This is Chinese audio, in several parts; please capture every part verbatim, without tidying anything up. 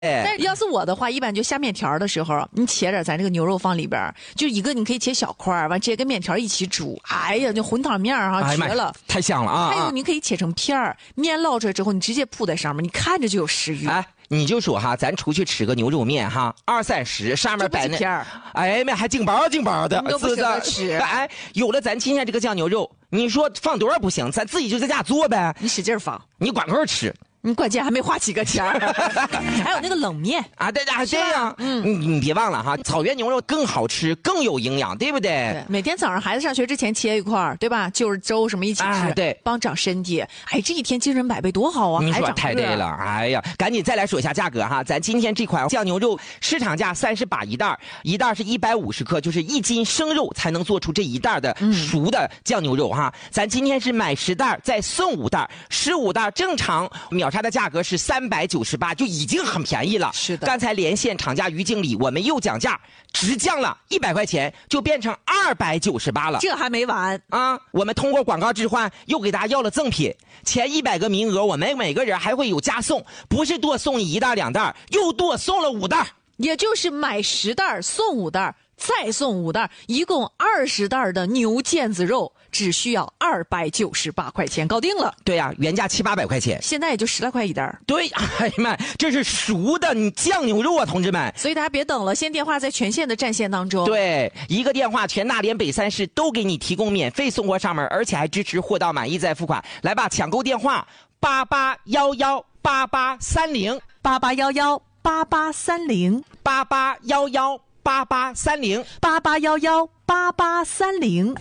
但是要是我的话，一般就下面条的时候，你切点咱这个牛肉放里边，就一个你可以切小块，完直接跟面条一起煮。哎呀，那混汤面哈，绝了、哎， 太香了啊！ 还有你可以切成片儿，面捞出来之后，你直接铺在上面，你看着就有食欲。 哎，你就说哈，咱出去吃个牛肉面哈，二三十，上面摆那片儿， 哎妈，还净包净包的， 都不舍得吃。 哎，有了咱今天这个酱牛肉，你说放多少不行，咱自己就在家做呗。 你使劲放， 你管够吃。 你关键还没花几个钱还有那个冷面啊，对对，这样，嗯，你你别忘了哈，草原牛肉更好吃，更有营养，对不对？ 对，每天早上孩子上学之前切一块，对吧？就是粥什么一起吃， 哎、对， 帮长身体。哎，这一天精神百倍，多好啊！ 你说太对了，哎呀，赶紧再来说一下价格哈，咱今天这款酱牛肉市场价三十八一袋，一袋是一百五十克，就是一斤生肉才能做出这一袋的熟的酱牛肉哈。嗯、咱今天是买十袋再送五袋，十五袋正常秒杀的价格是三百九十八，就已经很便宜了。 是的， 刚才连线厂家于经理，我们又降价，直降了一百块钱，就变成二百九十八了。 这还没完啊！我们通过广告置换，又给大家要了赠品，前一百个名额，我们每个人还会有加送，不是多送一袋两袋，又多送了五袋， 也就是买十袋送五袋。再送五袋，一共二十袋的牛腱子肉，只需要二百九十八块钱，搞定了。 对呀、啊，原价七八百块钱， 现在也就十来块一袋。 对，哎呀妈，这是熟的你酱牛肉啊，同志们！ 所以大家别等了，先电话在全县的战线当中。 对，一个电话，全大连北三市都给你提供免费送货上门，而且还支持货到满意再付款。来吧，抢购电话八八幺幺八八三零八八幺幺八八三零八八幺幺。八八三零八八幺幺八八三零，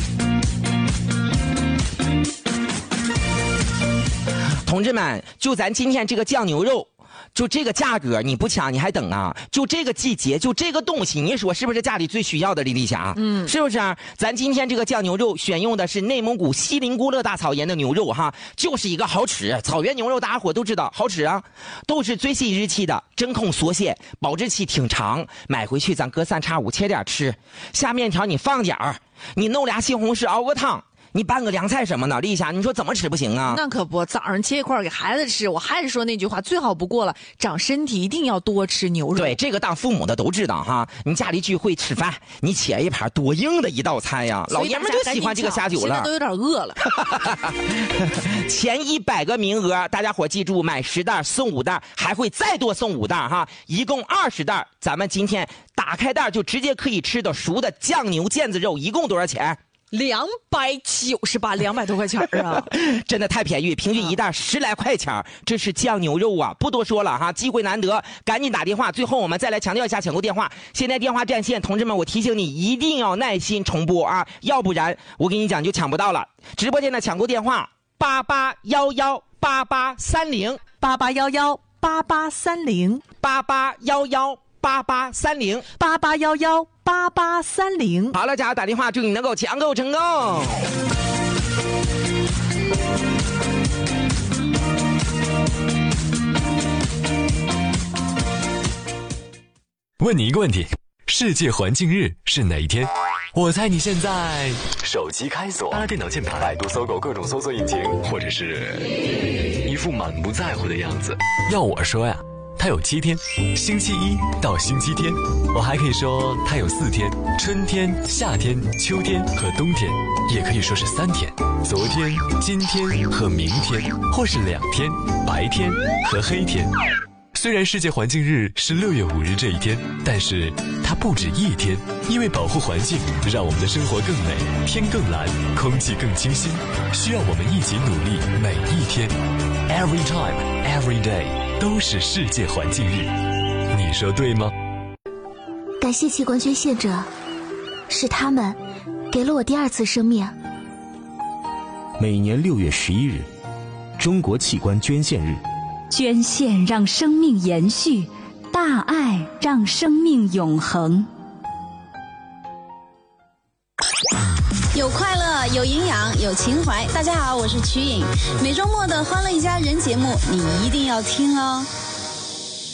同志们，就咱今天这个酱牛肉，就这个价格，你不抢你还等啊？就这个季节，就这个东西，你说是不是家里最需要的？李丽霞，嗯，是不是、啊？咱今天这个酱牛肉选用的是内蒙古锡林郭勒大草原的牛肉哈，就是一个好吃。草原牛肉大家伙都知道好吃啊，都是最新日期的，真空锁鲜，保质期挺长。买回去咱隔三差五切点吃，下面条你放点儿，你弄俩西红柿熬个汤。你拌个凉菜什么的，丽霞，你说怎么吃不行啊？ 那可不，早上切一块给孩子吃。我还是说那句话，最好不过了，长身体一定要多吃牛肉。 对，这个当父母的都知道哈。你家里聚会吃饭，你切一盘多硬的一道菜呀！老爷们就喜欢这个下酒了。 现在都有点饿了。 前一百个名额，大家伙记住，买十袋送五袋，还会再多送五袋哈，一共二十袋。咱们今天打开袋就直接可以吃到熟的酱牛腱子肉，一共多少钱？ 两百九十八，两百多块钱啊！ 真的太便宜，平均一袋十来块钱，这是酱牛肉啊！不多说了哈，机会难得，赶紧打电话。最后我们再来强调一下抢购电话，现在电话占线，同志们，我提醒你一定要耐心重播啊，要不然我跟你讲就抢不到了。直播间的抢购电话八八幺幺八八三零八八幺幺八八三零八八幺幺八八三零八八幺幺八八三零。 好了，大家打电话，祝你能够抢购成功。 问你一个问题，世界环境日是哪一天？我猜你现在手机开锁，拉电脑键盘，百度搜狗各种搜索引擎，或者是一副满不在乎的样子。要我说呀，它有七天，星期一到星期天。我还可以说它有四天，春天、夏天、秋天和冬天，也可以说是三天，昨天、今天和明天，或是两天，白天和黑天。虽然世界环境日是六月五日这一天，但是它不止一天，因为保护环境，让我们的生活更美，天更蓝，空气更清新，需要我们一起努力，每一天 ，every time, every day 都是世界环境日，你说对吗？ 感谢器官捐献者，是他们给了我第二次生命。 每年六月十一日，中国器官捐献日。 捐献让生命延续，大爱让生命永恒。 有快乐，有营养，有情怀。大家好，我是瞿颖。每周末的欢乐一家人节目，你一定要听哦。